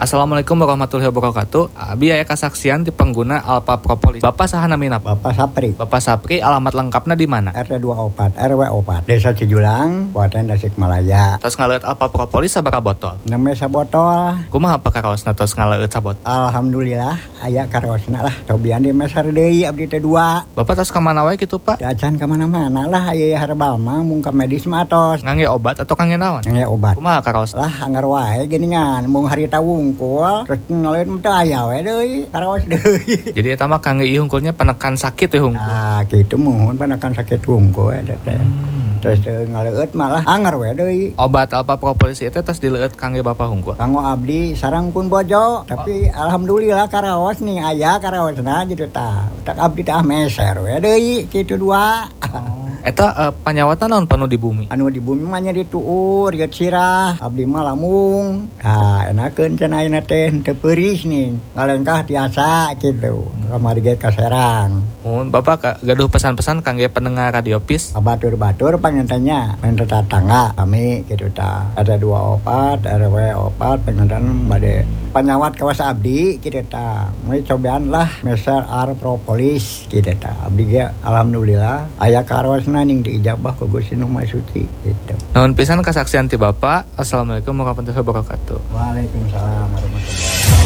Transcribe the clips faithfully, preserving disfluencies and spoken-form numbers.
Assalamualaikum warahmatullahi wabarakatuh. Abi aya kasaksian di pengguna Alpha Propolis. Bapak saha namina? Bapak Sapri. Bapak Sapri, alamat lengkapnya di mana? R T dua puluh empat R W empat Desa Cijulang, Kabupaten Tasikmalaya. Tos ngaleut Alpha Propolis sabaraha botol? Nembe sabotol. Kumaha pakaroosna tos ngaleut sabotol? Alhamdulillah aya karaosna lah. Cobian di mesar deui abdi teh dua. Bapak tos ka mana wae kitu, Pak? Dacan ka mana-mana lah aya herbal mah mung ka medis mah tos. Ngangge obat atau kangge naon? Ngangge obat. Kumaha karaos? Lah anggar wae geuningan mung harita wungkul terus ngaleut teh aya we deui karaos deui. Jadi eta mah kangge ieu hungkulnya penekan sakit ya hungkul. Ah kitu muhun penekan sakit wungkul eta teh. Terus ngaleut malah anggar we deui. Obat Alpha Propolis itu tos dileueut kangge Bapak hungkul. Kanggo abdi sareng pun bojo, tapi oh. Alhamdulillah karaos nih aya karaosna gitu tah. Tak abdi teh meser we deui kitu dua. Oh. Eta uh, panyawatan naon panu di bumi? Anu di bumi mah nya dituur geut sirah, abdi mah lamung. Tah enakeun cenah ayeuna teh teu peuris nih. Ngalengkah tiasa kitu. Kamari ge kaserang. Mun Bapak gaduh pesan-pesan kangge pendengar radio P I S. Batur-batur pangentenya, men tetangga kami kitu tah. Ada dua opat, R W opat pengendan bade panyawat kawas abdi kitu tah. Mulai cobaan lah meser ar propolis kitu tah. Abdi ge alhamdulillah aya karosna ning diijabah ku Gusti Nu Maha Suci gitu. Nuhun pisan kasaksian ti Bapak. Assalamualaikum warahmatullahi wabarakatuh. Waalaikumsalam warahmatullahi wabarakatuh.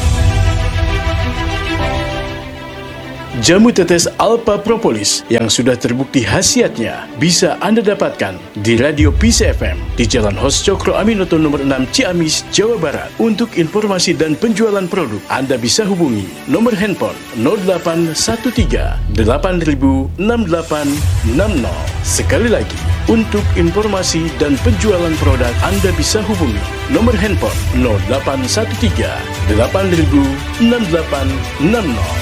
Jamu tetes Alpha Propolis yang sudah terbukti khasiatnya bisa Anda dapatkan di Radio P I S F M di Jalan Hos Cokro Aminoto nomor enam Ciamis, Jawa Barat. Untuk informasi dan penjualan produk, Anda bisa hubungi nomor handphone nol delapan satu tiga delapan nol enam delapan enam nol. Sekali lagi, untuk informasi dan penjualan produk, Anda bisa hubungi nomor handphone nol delapan satu tiga delapan nol enam delapan enam nol.